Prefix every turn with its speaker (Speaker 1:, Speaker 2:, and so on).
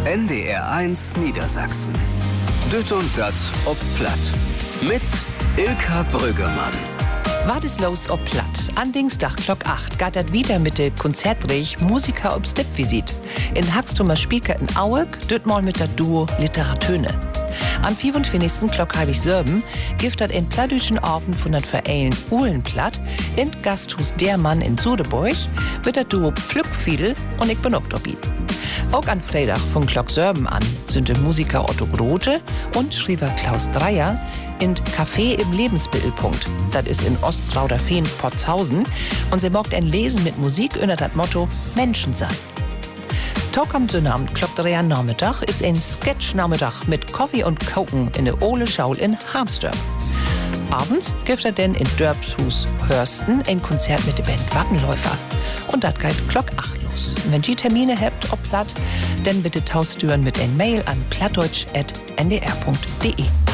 Speaker 1: NDR1 Niedersachsen. Düt und dat ob Platt. Mit Ilka Brüggemann.
Speaker 2: Was ist los ob Platt? An Dienstag Glock 8 geht das wieder mit der Konzertreich Musiker ob Stippvisit. In Haxtumer Spieker in Aueg, düt mal mit der Duo Literatöne. Am 25. Glock halb Sörben gibt das in plattdütschen Abend von den Verein Uhlenplatt in Gasthus Der Mann in Sudeburg mit der Duo Pflückfiedel und ich bin auch dabei. Auch an Freitag von Glock Sörben an sind die Musiker Otto Grote und Schreiber Klaus Dreier in Café im Lebensmittelpunkt. Das ist in Ostrauderfehn, Potzhausen. Und sie mag ein Lesen mit Musik unter das Motto Menschen sein. Tag am Sonnabend, Glock 3 Nachmittag, ist ein Sketch-Nachmittag mit Kaffee und Koken in der Ole Schaul in Harmsdorf. Abends gibt er denn in Dörpshus Hörsten ein Konzert mit der Band Wattenläufer. Und das geht Glock 8 los. Wenn ihr Termine habt, ob platt, dann bitte tauschtüren mit ein Mail an plattdeutsch@ndr.de.